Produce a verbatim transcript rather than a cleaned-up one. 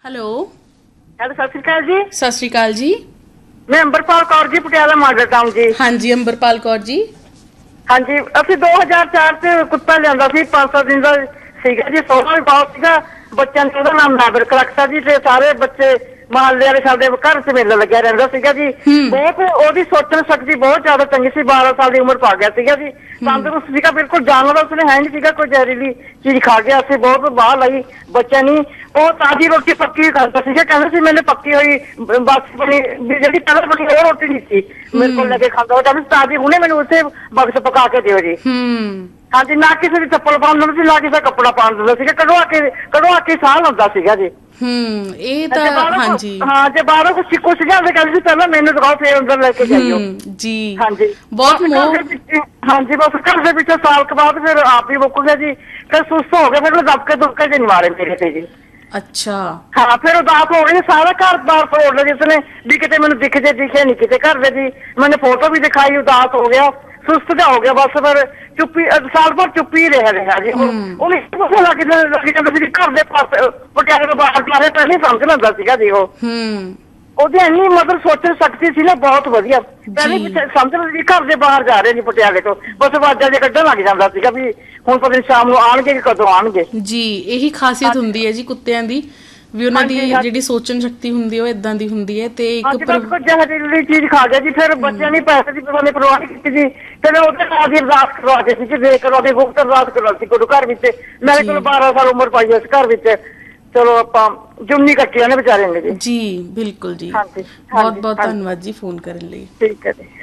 Hello hello ਸਤਿ ਸ਼੍ਰੀ ਅਕਾਲ ਜੀ। ਸਤਿ ਸ਼੍ਰੀ ਅਕਾਲ ਜੀ। ਮੈਂ ਅੰਬਰਪਾਲ ਕੌਰ ਜੀ, ਪਟਿਆਲਾ ਮਾਡਲ ਟਾਊਨ ਜੀ। ਹਾਂਜੀ ਅੰਬਰਪਾਲ ਕੌਰ ਜੀ। ਹਾਂਜੀ, ਅਸੀਂ ਦੋ ਹਜ਼ਾਰ ਚਾਰ ਚ ਕੁੱਤਾ ਲਿਆਂਦਾ ਸੀ, ਪੰਜ ਸੱਤ ਦਿਨ ਦਾ ਸੀਗਾ ਜੀ। ਸੋਹਣਾ ਵੀ ਬਹੁਤ ਸੀਗਾ। ਬੱਚਿਆਂ ਨੇ ਉਹਦਾ ਨਾਮ ਨਾਬਰਕ ਰੱਖਤਾ ਜੀ, ਤੇ ਸਾਰੇ ਬੱਚੇ ਮਹੱਲੇ ਵਾਲੇ ਸਾਡੇ ਘਰ ਚ ਮੇਲਾ ਲੱਗਿਆ ਰਹਿੰਦਾ ਸੀਗਾ ਜੀ। ਬਹੁਤ ਉਹਦੀ ਸੋਚਣ ਸ਼ਕਤੀ ਬਹੁਤ ਜ਼ਿਆਦਾ ਚੰਗੀ ਸੀ। ਬਾਰਾਂ ਸਾਲ ਦੀ ਉਮਰ ਪਾ ਗਿਆ ਸੀਗਾ ਜੀ। ਤੰਦਰੁਸਤ ਸੀਗਾ ਬਿਲਕੁਲ, ਜਾਨਵਰ ਉਸਨੇ ਹੈ ਨਹੀਂ ਸੀਗਾ ਕੋਈ ਜ਼ਹਿਰੀਲੀ ਚੀਜ਼ ਖਾ ਗਿਆ। ਅਸੀਂ ਬਹੁਤ ਬਾਹਰ ਲਈ ਬੱਚਿਆਂ ਨੇ। ਉਹ ਤਾਜ਼ੀ ਰੋਟੀ ਪੱਕੀ ਖਾਂਦਾ ਸੀਗਾ, ਕਹਿੰਦਾ ਸੀ ਮੈਨੂੰ ਪੱਕੀ ਹੋਈ ਬਸ ਬਣੀ ਵੀ ਜਿਹੜੀ ਪਹਿਲਾਂ ਬਣੀ ਉਹ ਰੋਟੀ ਨਹੀਂ ਸੀ ਮੇਰੇ ਕੋਲ ਲੈ ਕੇ ਖਾਂਦਾ। ਉਹ ਕਹਿੰਦਾ ਤਾਜ਼ੀ ਹੁਣੇ ਮੈਨੂੰ ਉੱਥੇ ਬਕਸ ਪਕਾ ਕੇ ਦਿਓ ਜੀ। ਹਾਂਜੀ, ਨਾ ਕਿਸੇ ਦੀ ਚੱਪਲ ਪਾਉਣ ਦਿੰਦਾ ਸੀ, ਨਾ ਕਿਸੇ ਦਾ ਕੱਪੜਾ ਪਾਉਣ ਦਿੰਦਾ ਸੀਗਾ। ਕਢਵਾ ਕੇ ਕਢਵਾ ਕੇ ਸਾਹ ਲਾਉਂਦਾ ਸੀਗਾ ਜੀ। ਹੂੰ ਇਹ ਤਾਂ ਹਾਂਜੀ ਹਾਂ, ਜੇ ਬਾਹਰੋਂ ਕੁਛ ਕੁਛ ਜਾਂਦੇ ਕਹਿੰਦੇ ਸੀ ਪਹਿਲਾਂ ਮੈਨੂੰ ਦਿਖਾਓ ਫੇਰ ਅੰਦਰ ਲੈ ਕੇ ਜਾਈਓ ਜੀ। ਹਾਂਜੀ ਬਹੁਤ ਮੋਹ। ਹਾਂਜੀ, ਬਸ ਘਰ ਦੇ ਪਿੱਛੇ ਸਾਲ ਕੁ ਬਾਅਦ ਫਿਰ ਆਪ ਹੀ ਮੁੱਕ ਗਿਆ ਜੀ। ਫਿਰ ਸੁਸਤ ਹੋ ਗਿਆ, ਫਿਰ ਉਹ ਦਬਕੇ ਦੁਬਕੇ ਚ ਨਹੀਂ ਮਾਰੇ ਮੇਰੇ ਤੇ ਜੀ। ਅੱਛਾ ਹਾਂ, ਫਿਰ ਉਦਾਸ ਹੋ ਗਏ, ਸਾਰਾ ਘਰ ਬਾਰ ਫਰੋੜ ਲਿਆ ਜਿਸਨੇ ਵੀ ਕਿਤੇ ਮੈਨੂੰ ਦਿਖ ਜੇ ਦਿਖੇ ਨਹੀਂ ਕਿਤੇ ਘਰ ਦੇ ਜੀ। ਮੈंने ਫੋਟੋ ਵੀ ਦਿਖਾਈ, ਉਦਾਸ ਹੋ ਗਿਆ, ਸੁਸਤ ਜਾ ਹੋ ਗਿਆ। ਬਸ ਫਿਰ ਚੁੱਪੀ ਸਾਲ ਭਰ ਚੁੱਪੀ ਰਿਹਾ ਰਿਹਾ ਜੀ। ਉਹਨੇ ਪੁੱਛਣ ਲੱਗ ਲੱਗ ਜਾਂਦਾ ਸੀ ਘਰ ਦੇ ਪਾਸੇ ਪਟਿਆਲੇ ਤੋਂ ਬਾਹਰ ਜਾਵੇ, ਪਹਿਲੇ ਸਮਝ ਲੈਂਦਾ ਸੀਗਾ ਜੀ ਉਹ। ਉਹਦੀ ਇੰਨੀ ਮਤਲਬ ਸੋਚਣ ਸ਼ਕਤੀ ਸੀ ਨਾ, ਬਹੁਤ ਵਧੀਆ। ਪਹਿਲੇ ਪਿੱਛੇ ਸਮਝ ਲੈਂਦਾ ਸੀ ਘਰ ਦੇ ਬਾਹਰ ਜਾ ਰਹੇ ਨੇ ਪਟਿਆਲੇ ਤੋਂ, ਬਸ ਆਵਾਜ਼ਾਂ ਜੇ ਕੱਢਣ ਲੱਗ ਜਾਂਦਾ ਸੀਗਾ ਵੀ ਹੁਣ ਪਤਾ ਨੀ ਸ਼ਾਮ ਨੂੰ ਆਉਣਗੇ ਕਿ ਕਦੋਂ ਆਉਣਗੇ ਜੀ। ਇਹੀ ਖਾਸੀਅਤ ਹੁੰਦੀ ਹੈ ਜੀ ਕੁੱਤਿਆਂ ਦੀ, ਵੀ ਉਹਨਾਂ ਦੀ ਜਿਹੜੀ ਸੋਚਣ ਸ਼ਕਤੀ ਹੁੰਦੀ ਹੈ ਉਹ ਇਦਾਂ ਦੀ ਹੁੰਦੀ ਹੈ। ਤੇ ਇੱਕ ਜ਼ਹਿਰੀਲੀ ਚੀਜ਼ ਖਾ ਗਿਆ ਜੀ। ਫਿਰ ਬੱਚਿਆਂ ਨੇ ਪੈਸੇ ਦੀ ਪਰਵਾਹ ਨਹੀਂ ਕੀਤੀ ਜੀ। ਫਿਰ ਉਹਦੇ ਨਾਲ ਦੀ ਅਰਦਾਸ ਕਰਵਾ ਕੇ ਸੀ, ਦੇ ਕਰਵਾ ਦੇ ਗੁਪਤ ਅਰਦਾਸ ਕਰਵਾ ਸੀ ਗੁਰੂ ਘਰ ਵਿੱਚ। ਮੇਰੇ ਕੋਲ ਬਾਰਾਂ ਸਾਲ ਉਮਰ ਪਾਈ ਇਸ ਘਰ ਵਿੱਚ। ਚਲੋ ਆਪਾਂ ਜੁਮਨੀ ਕੱਟੀ ਉਹਨੇ ਵਿਚਾਰੇ ਨੇ ਜੀ। ਜੀ ਬਿਲਕੁਲ ਜੀ। ਹਾਂਜੀ, ਬਹੁਤ ਬਹੁਤ ਧੰਨਵਾਦ ਜੀ ਫੋਨ ਕਰਨ ਲਈ। ਠੀਕ ਹੈ ਜੀ।